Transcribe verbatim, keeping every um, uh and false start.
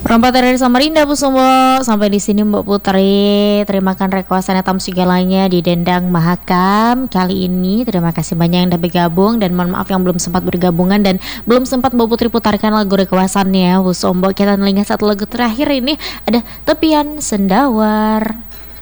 Perempat dari Samarinda Bu Sumbo. Sampai di sini Mbak Putri. Terimakan requestannya tam segalanya di Dendang Mahakam kali ini. Terima kasih banyak yang udah bergabung dan mohon maaf yang belum sempat bergabungan dan belum sempat Mbak Putri putarkan lagu requestannya Bu Sumbo. Kita lihat satu lagu terakhir ini ada Tepian Sendawar.